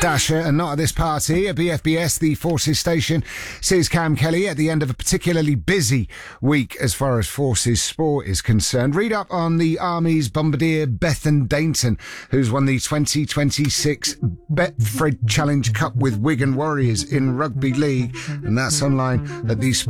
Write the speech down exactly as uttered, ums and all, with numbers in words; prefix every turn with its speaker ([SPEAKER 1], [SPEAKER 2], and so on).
[SPEAKER 1] Dasher and not at this party at B F B S, the Forces station, says Cam Kelly at the end of a particularly busy week as far as Forces sport is concerned. Read up on the Army's bombardier Bethan Dainton, who's won the twenty twenty-six Betfred Challenge Cup with Wigan Warriors in Rugby League, and that's online at the